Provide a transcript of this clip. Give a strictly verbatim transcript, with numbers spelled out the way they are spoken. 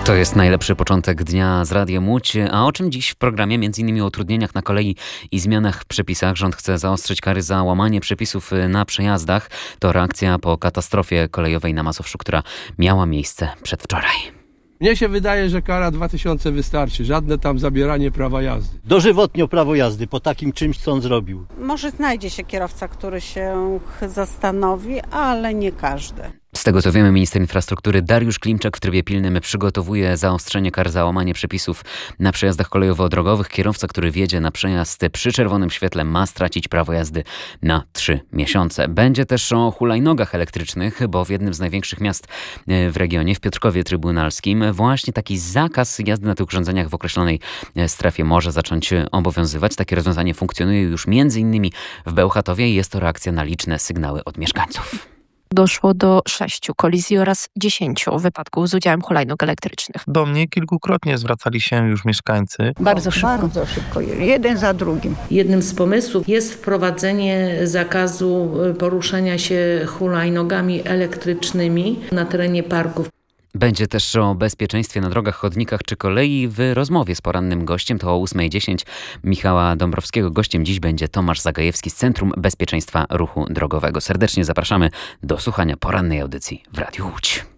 To jest najlepszy początek dnia z Radiem Łódź. A o czym dziś w programie? Między innymi o utrudnieniach na kolei i zmianach w przepisach. Rząd chce zaostrzyć kary za łamanie przepisów na przejazdach. To reakcja po katastrofie kolejowej na Mazowszu, która miała miejsce przedwczoraj. Mnie się wydaje, że kara dwa tysiące wystarczy. Żadne tam zabieranie prawa jazdy. Dożywotnio prawo jazdy po takim czymś, co on zrobił. Może znajdzie się kierowca, który się zastanowi, ale nie każdy. Z tego co wiemy, minister infrastruktury Dariusz Klimczak w trybie pilnym przygotowuje zaostrzenie kar za łamanie przepisów na przejazdach kolejowo-drogowych. Kierowca, który wjedzie na przejazd przy czerwonym świetle, ma stracić prawo jazdy na trzy miesiące. Będzie też o hulajnogach elektrycznych, bo w jednym z największych miast w regionie, w Piotrkowie Trybunalskim, właśnie taki zakaz jazdy na tych urządzeniach w określonej strefie może zacząć obowiązywać. Takie rozwiązanie funkcjonuje już między innymi w Bełchatowie i jest to reakcja na liczne sygnały od mieszkańców. Doszło do sześciu kolizji oraz dziesięciu wypadków z udziałem hulajnóg elektrycznych. Do mnie kilkukrotnie zwracali się już mieszkańcy. Bardzo szybko. Bardzo szybko, jeden za drugim. Jednym z pomysłów jest wprowadzenie zakazu poruszania się hulajnogami elektrycznymi na terenie parków. Będzie też o bezpieczeństwie na drogach, chodnikach czy kolei w rozmowie z porannym gościem. To o ósma dziesięć Michała Dąbrowskiego. Gościem dziś będzie Tomasz Zagajewski z Centrum Bezpieczeństwa Ruchu Drogowego. Serdecznie zapraszamy do słuchania porannej audycji w Radiu Łódź.